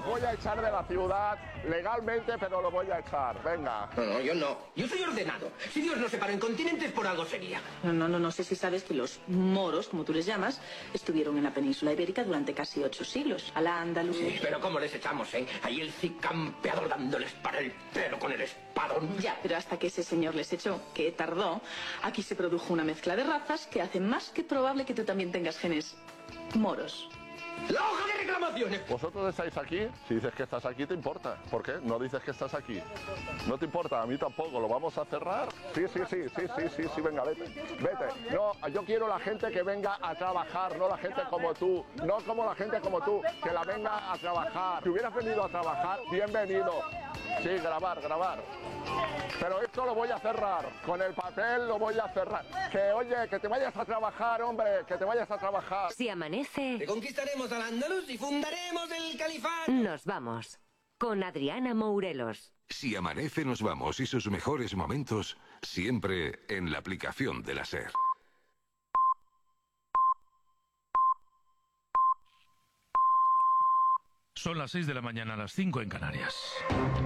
Os voy a echar de la ciudad legalmente, pero lo voy a echar. Venga. No, yo no. Yo soy ordenado. Si Dios nos separó en continentes, por algo sería. No sé si sabes que los moros, como tú les llamas, estuvieron en la península ibérica durante casi 8 siglos. A la Andaluz. Pero ¿cómo les echamos, eh? Ahí el Cid campeador dándoles para el pelo con el espadón. Ya, pero hasta que ese señor les echó, que tardó, aquí se produjo una mezcla de razas que hace más que probable que tú también tengas genes moros. ¡La hoja de reclamaciones! ¿Vosotros estáis aquí? Si dices que estás aquí, ¿te importa? ¿Por qué? ¿No dices que estás aquí? ¿No te importa? A mí tampoco. ¿Lo vamos a cerrar? Sí, venga, vete. Vete. No, yo quiero la gente que venga a trabajar, no la gente como tú. No como la gente como tú, que la venga a trabajar. Si hubieras venido a trabajar, bienvenido. Sí, grabar. Pero esto lo voy a cerrar. Con el papel lo voy a cerrar. Que oye, que te vayas a trabajar, hombre, que te vayas a trabajar. Si amanece... Reconquistaremos al Andaluz y fundaremos el califato. Nos vamos. Con Adriana Mourelos. Si amanece nos vamos y sus mejores momentos siempre en la aplicación de la SER. Son las 6 de la mañana, las 5 en Canarias.